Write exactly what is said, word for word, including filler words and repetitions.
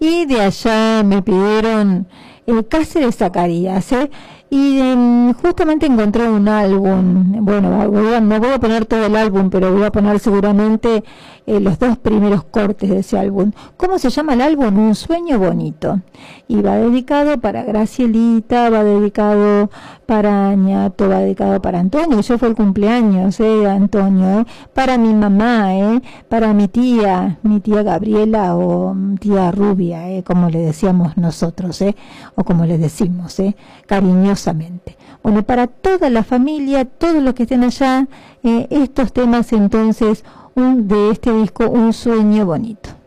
Y de allá me pidieron el Cáceres Zacarías, ¿eh? Y eh, justamente encontré un álbum. Bueno, voy a, no voy a poner todo el álbum, pero voy a poner seguramente eh, los dos primeros cortes de ese álbum. ¿Cómo se llama el álbum? Un sueño bonito. Y va dedicado para Gracielita, va dedicado para Ñato, va dedicado para Antonio. Yo fue el cumpleaños, eh, Antonio, eh, para mi mamá, eh, para mi tía, mi tía Gabriela o tía Rubia, eh, como le decíamos nosotros, eh, o como le decimos, eh, cariñosamente. Bueno, para toda la familia, todos los que estén allá, eh, estos temas entonces un, de este disco, Un sueño bonito.